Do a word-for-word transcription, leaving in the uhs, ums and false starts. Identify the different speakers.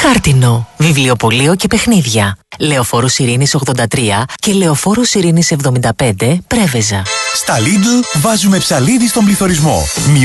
Speaker 1: Χάρτινο, βιβλιοπωλείο και παιχνίδια. Λεωφόρου Ειρήνης ογδόντα τρία και Λεωφόρου Ειρήνης εβδομήντα πέντε, Πρέβεζα.
Speaker 2: Στα Lidl βάζουμε ψαλίδι στον πληθωρισμό.